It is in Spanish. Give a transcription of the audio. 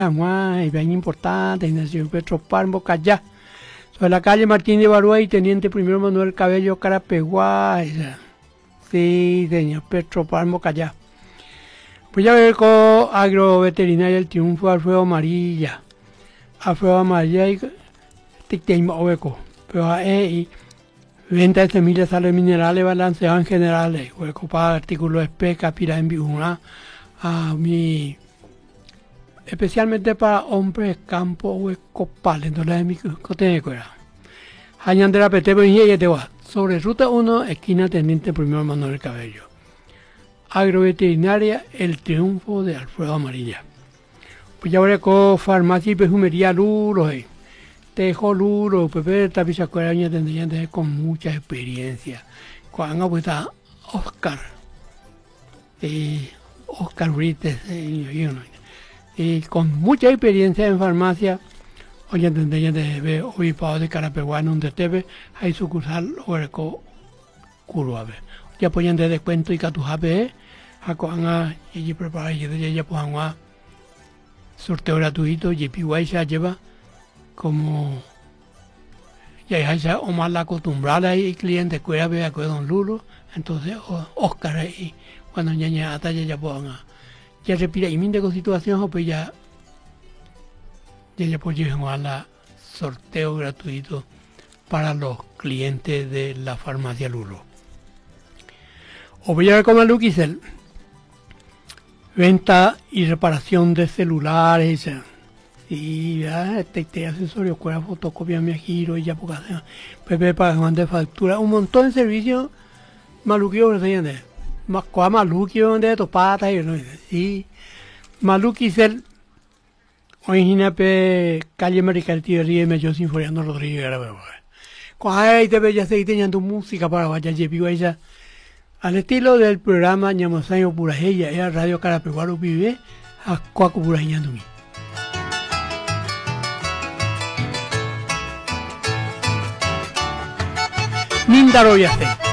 y bien importante, nació Petro Páramo, Callá. Sobre la calle Martín de Barúa y Teniente Primero Manuel Cabello, Carapeguá. Sí, señor Petro Páramo, Callá. Pues ya ver con agroveterinaria el triunfo Alfredo Amarilla. Alfredo Amarilla y Ticteima Oveco. Pero ahí venta de semillas, sales minerales, balanceados en generales. Hueco para artículos de pesca, pira en viuna. A mi especialmente para hombres campo hueco pal, entonces es mi cotenecuera. Hañandera Petebo y te va. Sobre ruta 1, esquina Teniente Primero Manuel Cabello. Agroveterinaria, el triunfo de Alfredo Amarilla. Pues ya veré con farmacia y perfumería Luro, Tejo Luro, Pepe de Tapizacuera, tendrían con mucha experiencia. Cuando pues está Oscar, Oscar Brites, y con mucha experiencia en farmacia, hoy tendrían de ver obispado de Carapeguá en un deteve, hay sucursal Oreco Curuabe. Ya apoyan de descuento y catujape, a y preparar y ya pues a sorteo gratuito y piguay se lleva como ya ya o más la acostumbrada y cliente cuida ve a don Lulo, entonces Oscar ahí cuando ya hasta ya pues ya respira y minde con situación pues ya pues llegan a la sorteo gratuito para los clientes de la farmacia Lulo. O voy a ver como Luquisel, venta y reparación de celulares, y ya te accesorio, cuerda, fotocopia, mi giro y ya porque Pepe pagan de factura, un montón de servicios maluquillos, ¿entiendes? Más maluquillos de topatas y Maluquisel, origina calle América del Tigre y Medio Sinforiano Rodríguez, con ahí te veía seguir teniendo música para vaya y ella. Al estilo del programa Ñamosaño Purajeya, era Radio Carapeguaro Vive, a Cuaco Purajeñandumi. Mindaro Yace.